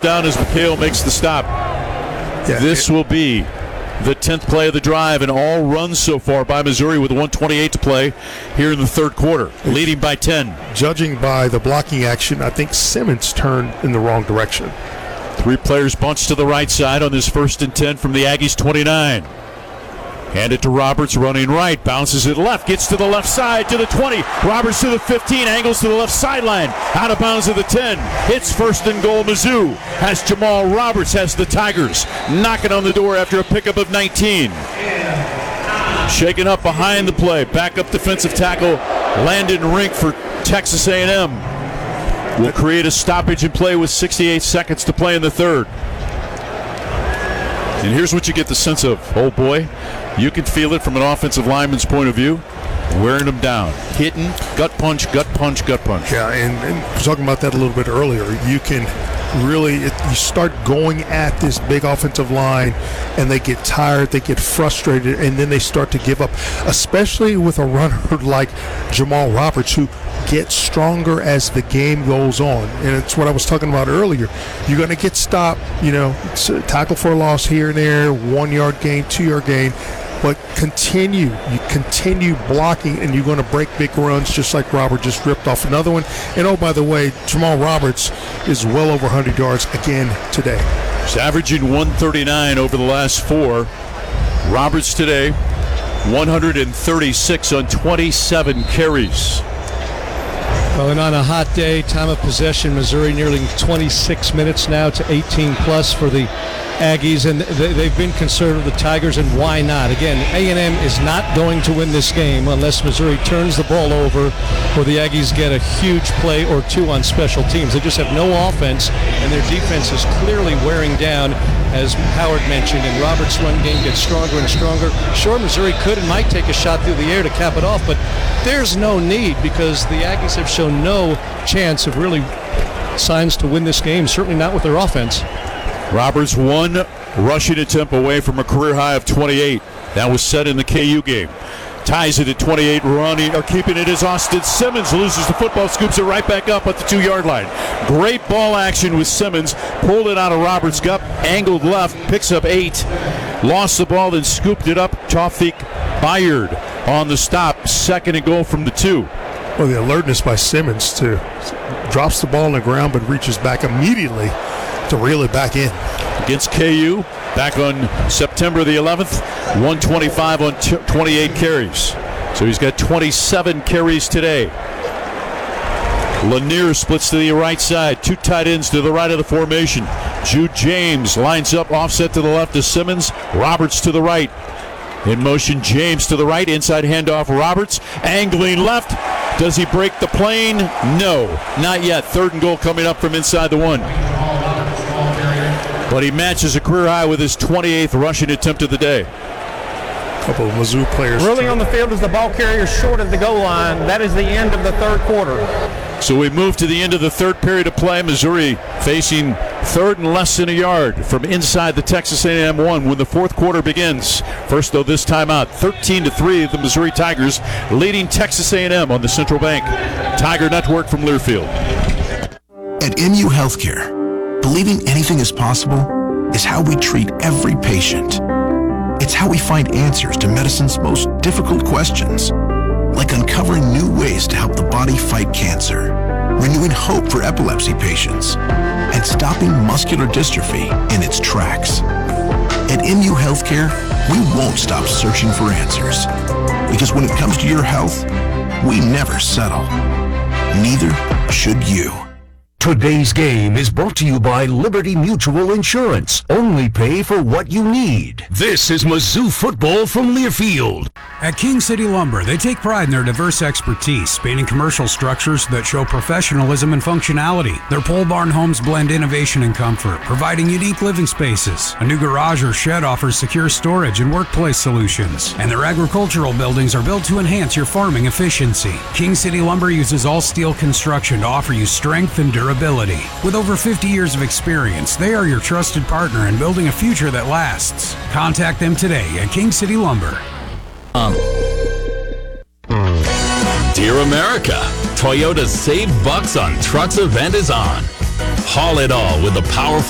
first down as McHale makes the stop. This will be the 10th play of the drive, and all runs so far by Missouri with 1:28 to play here in the third quarter, leading by 10. Judging by the blocking action, I think Simmons turned in the wrong direction. 3 players bunched to the right side on this 1st and 10 from the Aggies' 29. Hand it to Roberts, running right, bounces it left, gets to the left side, to the 20. Roberts to the 15, angles to the left sideline, out of bounds to the 10. Hits 1st and goal. Mizzou has Jamal Roberts, has the Tigers knocking on the door after a pickup of 19. Shaken up behind the play, backup defensive tackle Landon Rink for Texas A&M will create a stoppage in play with 68 seconds to play in the third. And here's what you get the sense of. Oh boy, you can feel it from an offensive lineman's point of view. Wearing them down. Hitting, gut punch, gut punch, gut punch. Yeah, and talking about that a little bit earlier, you can really, you start going at this big offensive line and they get tired, they get frustrated, and then they start to give up, especially with a runner like Jamal Roberts, who gets stronger as the game goes on. And it's what I was talking about earlier. You're going to get stopped, tackle for a loss here and there, 1 yard gain, 2 yard gain. But you continue blocking, and you're going to break big runs just like Robert just ripped off another one. And oh, by the way, Jamal Roberts is well over 100 yards again today. He's averaging 139 over the last 4. Roberts today, 136 on 27 carries. Well, and on a hot day, time of possession, Missouri nearly 26 minutes now to 18 plus for the Aggies, and they've been conservative, the Tigers, and why not? Again, A&M is not going to win this game unless Missouri turns the ball over or the Aggies get a huge play or 2 on special teams. They just have no offense, and their defense is clearly wearing down, as Howard mentioned, and Roberts' run game gets stronger and stronger. Sure, Missouri could and might take a shot through the air to cap it off, but there's no need because the Aggies have shown no chance of really signs to win this game, certainly not with their offense. Roberts 1 rushing attempt away from a career high of 28. That was set in the KU game. Ties it at 28, keeping it as Austin Simmons loses the football, scoops it right back up at the 2 yard line. Great ball action with Simmons, pulled it out of Roberts' gut, angled left, picks up 8, lost the ball, then scooped it up. Tawfiq Bayard on the stop, 2nd and goal from the 2. Well, the alertness by Simmons too. Drops the ball on the ground but reaches back immediately to reel it back in. Against KU, back on September the 11th, 125 on 28 carries. So he's got 27 carries today. Lanier splits to the right side, 2 tight ends to the right of the formation. Jude James lines up offset to the left of Simmons, Roberts to the right. In motion, James to the right, inside handoff, Roberts, angling left. Does he break the plane? No, not yet. 3rd and goal coming up from inside the 1. But he matches a career high with his 28th rushing attempt of the day. A couple of Mizzou players. Ruling on the field as the ball carrier short of the goal line. That is the end of the third quarter. So we move to the end of the third period of play. Missouri facing 3rd and less than a yard from inside the Texas A&M 1 when the fourth quarter begins. First, though, this time out, 13-3, the Missouri Tigers leading Texas A&M on the Central Bank Tiger Network from Learfield. At MU Healthcare, believing anything is possible is how we treat every patient. It's how we find answers to medicine's most difficult questions, like uncovering new ways to help the body fight cancer, renewing hope for epilepsy patients, and stopping muscular dystrophy in its tracks. At MU Healthcare, we won't stop searching for answers, because when it comes to your health, we never settle. Neither should you. Today's game is brought to you by Liberty Mutual Insurance. Only pay for what you need. This is Mizzou football from Learfield. At King City Lumber, they take pride in their diverse expertise, painting commercial structures that show professionalism and functionality. Their pole barn homes blend innovation and comfort, providing unique living spaces. A new garage or shed offers secure storage and workplace solutions. And their agricultural buildings are built to enhance your farming efficiency. King City Lumber uses all steel construction to offer you strength and durability. With over 50 years of experience, they are your trusted partner in building a future that lasts. Contact them today at King City Lumber. Dear America, Toyota's Save Bucks on Trucks event is on. Haul it all with the powerful